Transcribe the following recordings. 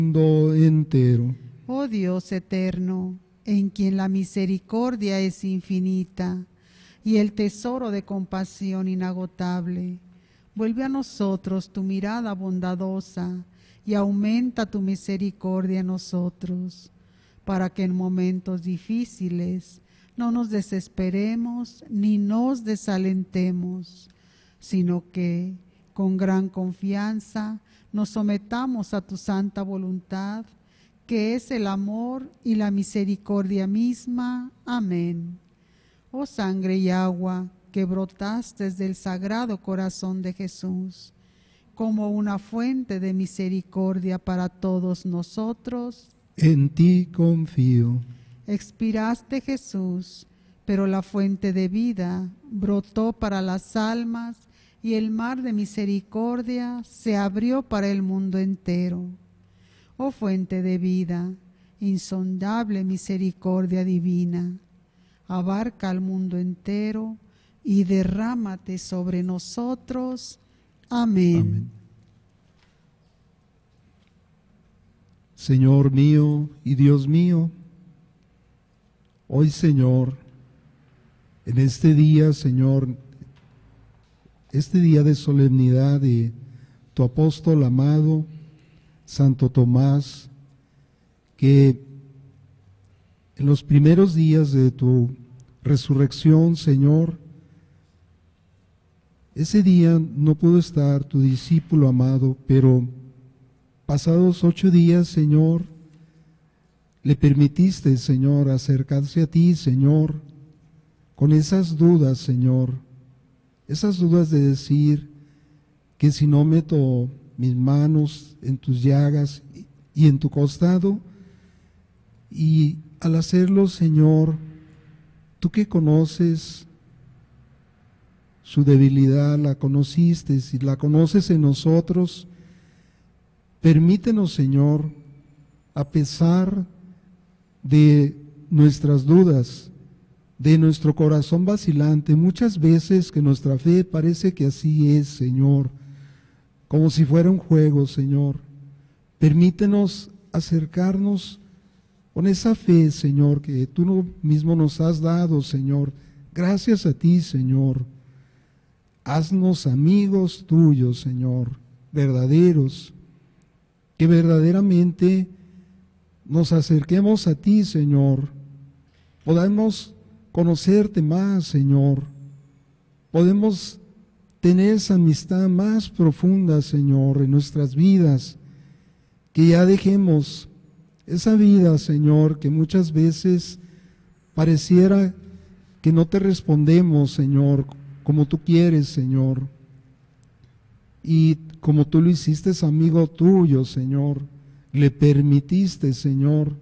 mundo entero. Oh Dios eterno, en quien la misericordia es infinita y el tesoro de compasión inagotable, vuelve a nosotros tu mirada bondadosa y aumenta tu misericordia en nosotros, para que en momentos difíciles no nos desesperemos ni nos desalentemos, sino que con gran confianza nos sometamos a tu santa voluntad, que es el amor y la misericordia misma. Amén. Oh sangre y agua que brotaste del sagrado corazón de Jesús, como una fuente de misericordia para todos nosotros. En ti confío. Expiraste, Jesús, pero la fuente de vida brotó para las almas y el mar de misericordia se abrió para el mundo entero. Oh fuente de vida, insondable misericordia divina, abarca al mundo entero y derrámate sobre nosotros. Amén. Amén. Señor mío y Dios mío, hoy, Señor, en este día, Señor, este día de solemnidad de tu apóstol amado, Santo Tomás, que en los primeros días de tu resurrección, Señor, ese día no pudo estar tu discípulo amado, pero pasados 8 días, Señor, le permitiste, Señor, acercarse a ti, Señor, con esas dudas, Señor, esas dudas de decir que si no meto mis manos en tus llagas y en tu costado, y al hacerlo, Señor, tú que conoces su debilidad, la conociste y la conoces en nosotros, permítenos, Señor, a pesar de nuestras dudas, de nuestro corazón vacilante, muchas veces que nuestra fe parece que así es, Señor, como si fuera un juego, Señor. Permítenos acercarnos con esa fe, Señor, que tú mismo nos has dado, Señor. Gracias a ti, Señor. Haznos amigos tuyos, Señor, verdaderos, que verdaderamente nos acerquemos a ti, Señor. Podamos conocerte más, Señor. Podemos tener esa amistad más profunda, Señor, en nuestras vidas. Que ya dejemos esa vida, Señor, que muchas veces pareciera que no te respondemos, Señor, como tú quieres, Señor. Y como tú lo hiciste, amigo tuyo, Señor, le permitiste, Señor,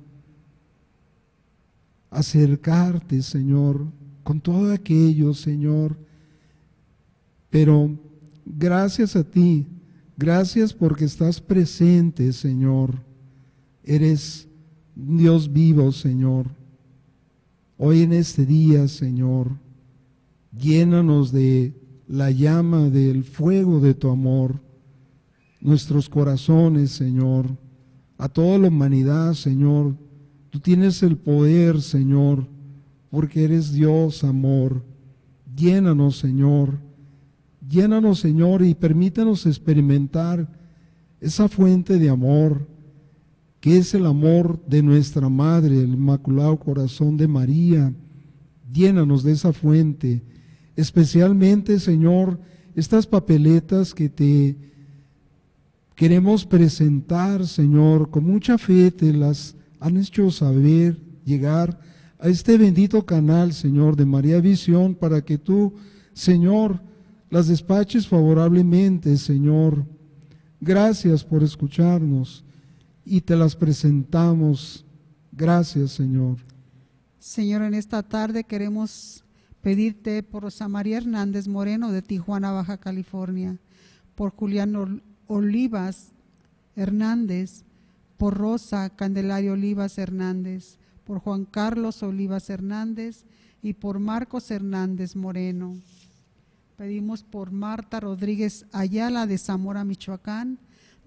acercarte, Señor, con todo aquello, Señor. Pero gracias a ti, gracias porque estás presente, Señor. Eres Dios vivo, Señor. Hoy en este día, Señor, llénanos de la llama del fuego de tu amor, nuestros corazones, Señor, a toda la humanidad, Señor. Tú tienes el poder, Señor, porque eres Dios, amor. Llénanos, Señor. Llénanos, Señor, y permítanos experimentar esa fuente de amor, que es el amor de nuestra Madre, el Inmaculado Corazón de María. Llénanos de esa fuente, especialmente, Señor, estas papeletas que te queremos presentar, Señor, con mucha fe te las han hecho saber, llegar a este bendito canal, Señor, de María Visión, para que tú, Señor, las despaches favorablemente, Señor. Gracias por escucharnos y te las presentamos. Gracias, Señor. Señor, en esta tarde queremos pedirte por Rosa María Hernández Moreno de Tijuana, Baja California, por Julián Olivas Hernández, por Rosa Candelario Olivas Hernández, por Juan Carlos Olivas Hernández y por Marcos Hernández Moreno. Pedimos por Marta Rodríguez Ayala de Zamora, Michoacán,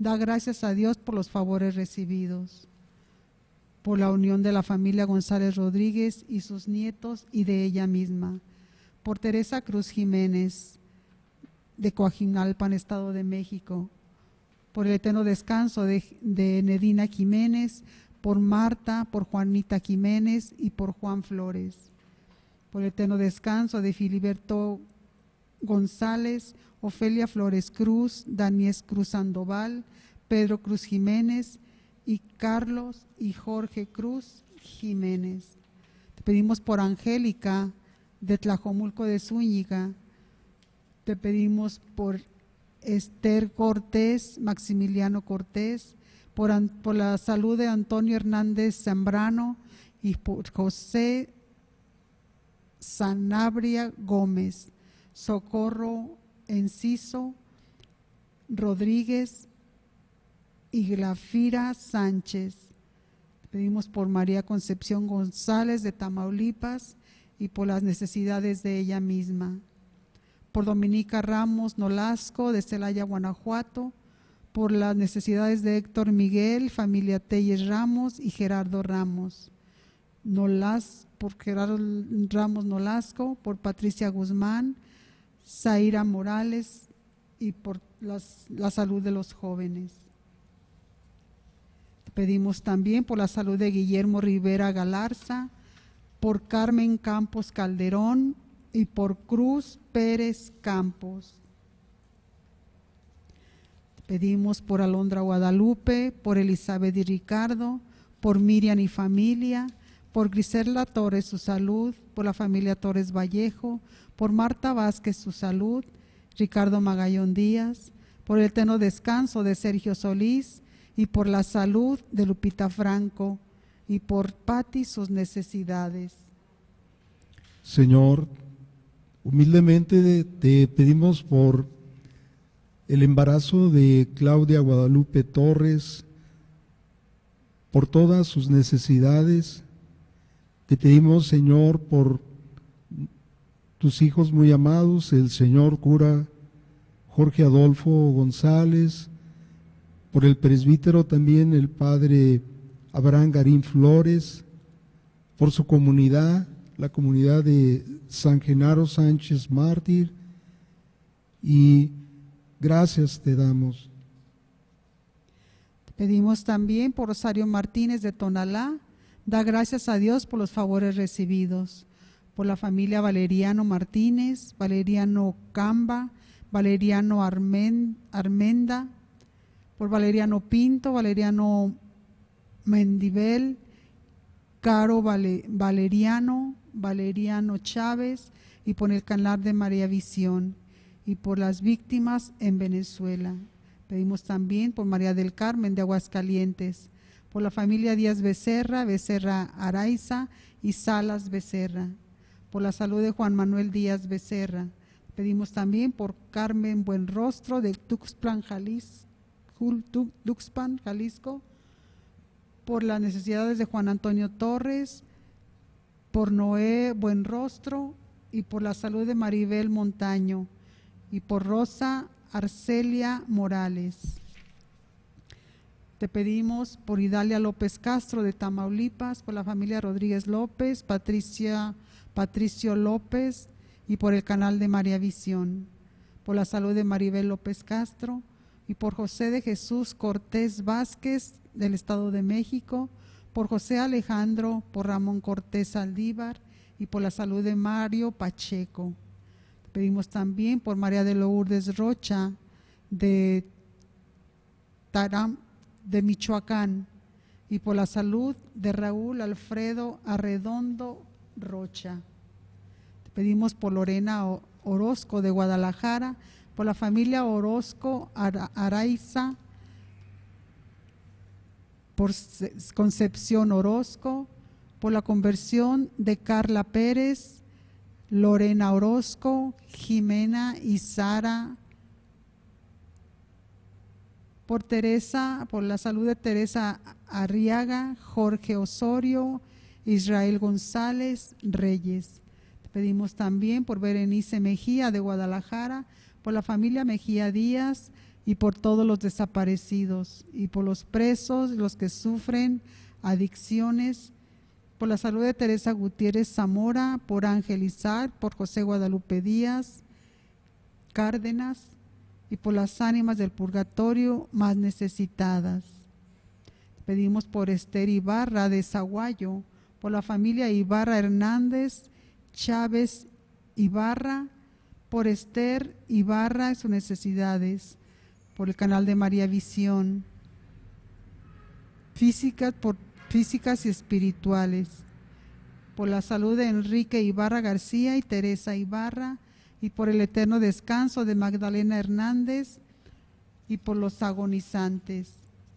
Da gracias a Dios por los favores recibidos, por la unión de la familia González Rodríguez y sus nietos y de ella misma, por Teresa Cruz Jiménez, de Coajimalpan, Estado de México, por el eterno descanso de Nedina Jiménez, por Marta, por Juanita Jiménez y por Juan Flores, por el eterno descanso de Filiberto González, Ofelia Flores Cruz, Daniel Cruz Sandoval, Pedro Cruz Jiménez y Carlos y Jorge Cruz Jiménez. Te pedimos por Angélica de Tlajomulco de Zúñiga. Te pedimos por Esther Cortés, Maximiliano Cortés, por la salud de Antonio Hernández Zambrano y por José Sanabria Gómez, Socorro Enciso Rodríguez y Glafira Sánchez. Pedimos por María Concepción González de Tamaulipas y por las necesidades de ella misma. Por Dominica Ramos Nolasco de Celaya, Guanajuato, por las necesidades de Héctor Miguel, familia Telles Ramos y Gerardo Ramos. Por Gerardo Ramos Nolasco, por Patricia Guzmán, Zaira Morales y por la salud de los jóvenes. Pedimos también por la salud de Guillermo Rivera Galarza, por Carmen Campos Calderón y por Cruz Pérez Campos. Pedimos por Alondra Guadalupe, por Elizabeth y Ricardo, por Miriam y familia, por Griselda Torres su salud, por la familia Torres Vallejo, por Marta Vázquez su salud, Ricardo Magallón Díaz, por el eterno descanso de Sergio Solís y por la salud de Lupita Franco y por Patti sus necesidades. Señor, humildemente te pedimos por el embarazo de Claudia Guadalupe Torres, por todas sus necesidades. Te pedimos, Señor, por tus hijos muy amados, el señor cura Jorge Adolfo González, por el presbítero también el padre Abraham Garín Flores, por su comunidad, la comunidad de San Genaro Sánchez Mártir, y gracias te damos. Pedimos también por Rosario Martínez de Tonalá. Da gracias a Dios por los favores recibidos. Por la familia Valeriano Martínez, Valeriano Camba, Valeriano Armenda, por Valeriano Pinto, Valeriano Mendivel, Caro Valeriano, Valeriano Chávez y por el canal de María Visión y por las víctimas en Venezuela. Pedimos también por María del Carmen de Aguascalientes, por la familia Díaz Becerra, Becerra Araiza y Salas Becerra, por la salud de Juan Manuel Díaz Becerra. Pedimos también por Carmen Buenrostro de Tuxpan, Jalisco, por las necesidades de Juan Antonio Torres, por Noé Buenrostro y por la salud de Maribel Montaño y por Rosa Arcelia Morales. Te pedimos por Idalia López Castro de Tamaulipas, por la familia Rodríguez López, Patricio López y por el canal de María Visión, por la salud de Maribel López Castro y por José de Jesús Cortés Vázquez del Estado de México, por José Alejandro, por Ramón Cortés Aldívar y por la salud de Mario Pacheco. Te pedimos también por María de Lourdes Rocha de Michoacán y por la salud de Raúl Alfredo Arredondo Rocha. Te pedimos por Lorena Orozco de Guadalajara, por la familia Orozco Araiza, por Concepción Orozco, por la conversión de Carla Pérez, Lorena Orozco, Jimena y Sara, por Teresa, por la salud de Teresa Arriaga, Jorge Osorio, Israel González Reyes. Te pedimos también por Berenice Mejía de Guadalajara, por la familia Mejía Díaz, y por todos los desaparecidos, y por los presos, los que sufren adicciones, por la salud de Teresa Gutiérrez Zamora, por Ángel Isaac, por José Guadalupe Díaz Cárdenas, y por las ánimas del purgatorio más necesitadas. Pedimos por Esther Ibarra de Zaguayo, por la familia Ibarra Hernández, Chávez Ibarra, por Esther Ibarra y sus necesidades, por el canal de María Visión, físicas y espirituales, por la salud de Enrique Ibarra García y Teresa Ibarra, y por el eterno descanso de Magdalena Hernández, y por los agonizantes.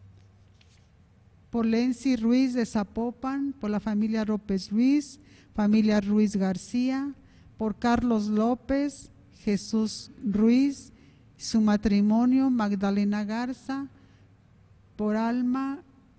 Por Lency Ruiz de Zapopan, por la familia López Ruiz, familia Ruiz García, por Carlos López, Jesús Ruiz, su matrimonio, Magdalena Garza, por Alma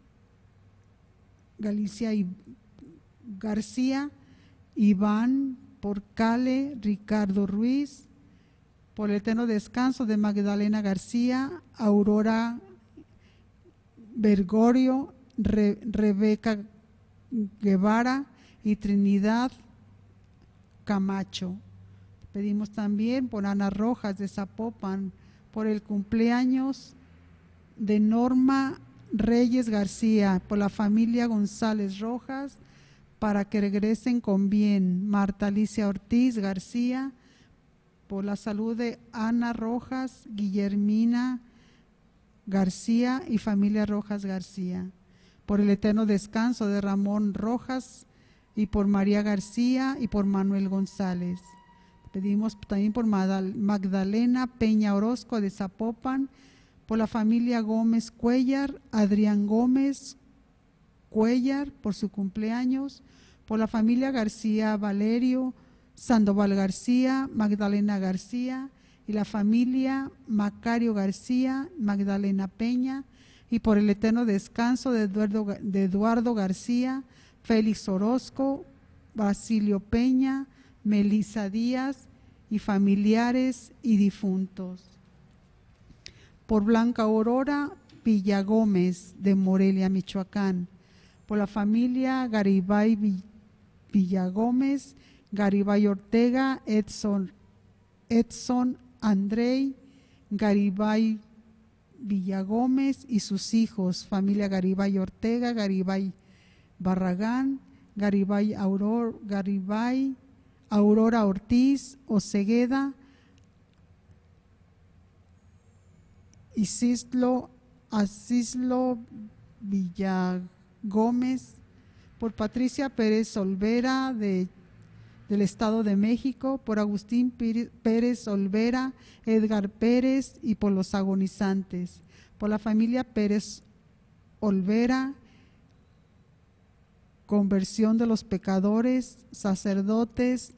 Galicia y García, Iván, por Cale Ricardo Ruiz, por el eterno descanso de Magdalena García, Aurora Bergorio, Rebeca Guevara y Trinidad Camacho. Pedimos también por Ana Rojas de Zapopan, por el cumpleaños de Norma Reyes García, por la familia González Rojas, para que regresen con bien. Marta Alicia Ortiz García, por la salud de Ana Rojas, Guillermina García y familia Rojas García, por el eterno descanso de Ramón Rojas y por María García y por Manuel González. Pedimos también por Magdalena Peña Orozco de Zapopan, por la familia Gómez Cuellar, Adrián Gómez Cuellar por su cumpleaños, por la familia García Valerio, Sandoval García, Magdalena García y la familia Macario García, Magdalena Peña, y por el eterno descanso de Eduardo García, Félix Orozco, Basilio Peña, Melisa Díaz y familiares y difuntos. Por Blanca Aurora Villagómez de Morelia, Michoacán, por la familia Garibay Villagómez, Garibay Ortega, Edson Andrei, Garibay Villagómez y sus hijos, familia Garibay Ortega, Garibay Barragán, Garibay Aurora Ortiz, Ocegueda, Asislo Villagómez, por Patricia Pérez Olvera del Estado de México, por Agustín Pérez Olvera, Edgar Pérez y por los agonizantes, por la familia Pérez Olvera, conversión de los pecadores, sacerdotes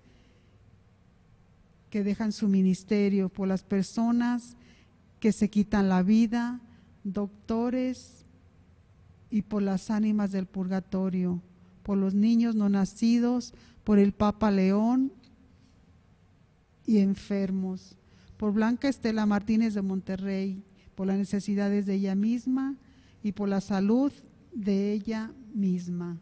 que dejan su ministerio, por las personas que se quitan la vida, doctores y por las ánimas del purgatorio, por los niños no nacidos, por el Papa León y enfermos, por Blanca Estela Martínez de Monterrey, por las necesidades de ella misma y por la salud de ella misma.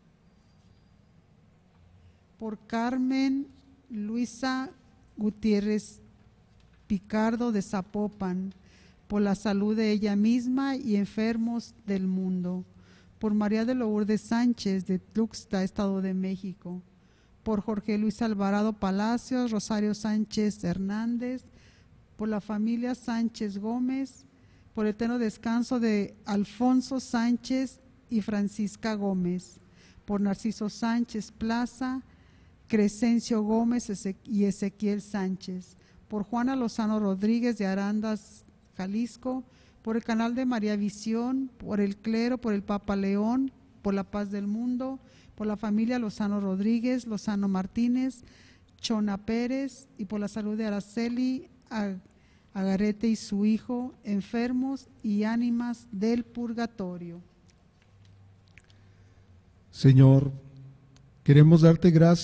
Por Carmen Luisa Gutiérrez Picardo de Zapopan, por la salud de ella misma y enfermos del mundo. Por María de Lourdes Sánchez de Tuxtla, Estado de México. Por Jorge Luis Alvarado Palacios, Rosario Sánchez Hernández, por la familia Sánchez Gómez, por el eterno descanso de Alfonso Sánchez y Francisca Gómez, por Narciso Sánchez Plaza, Crescencio Gómez y Ezequiel Sánchez, por Juana Lozano Rodríguez de Arandas, Jalisco, por el canal de María Visión, por el clero, por el Papa León, por la paz del mundo, por la familia Lozano Rodríguez, Lozano Martínez, Chona Pérez y por la salud de Araceli Agarete y su hijo, enfermos y ánimas del purgatorio. Señor, queremos darte gracias